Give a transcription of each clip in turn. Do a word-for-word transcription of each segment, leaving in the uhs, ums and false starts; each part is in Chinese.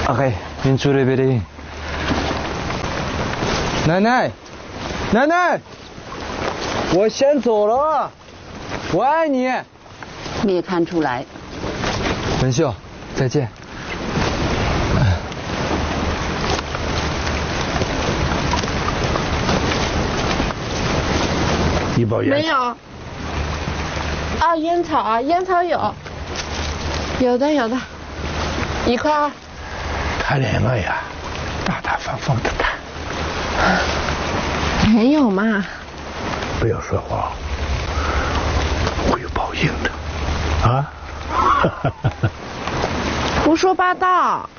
아가이, 민주레 베리. 奶奶，奶奶，我先走了，我爱你。 没看出来。 文秀，再见。 一包烟没有。啊，烟草啊，烟草有，有的有的，一块二。 谈恋爱呀，大大方方的谈。 没有嘛。 不要说谎，会有报应的，啊！ 胡说八道。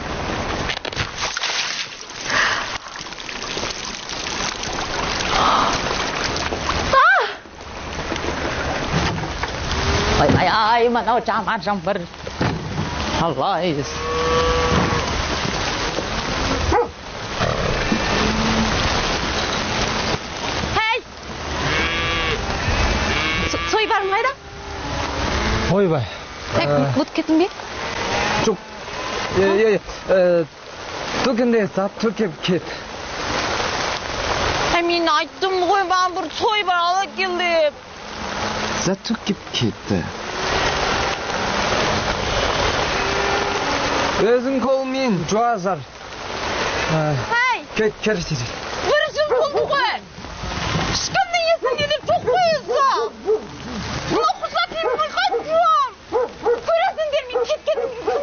哎呀，哎呀，mana macam ber, Allah is. 嘿，soy bar mı da? Oy bay. Tek mut ketin bir. Çok, ye ye, Türkiye'de sa Türkiye kit. Emin ayttım koy ben bir soy bar alıp geldim. Za Türkiye kit. Özün kolmin, cuazar. Hey. Ket kerişti.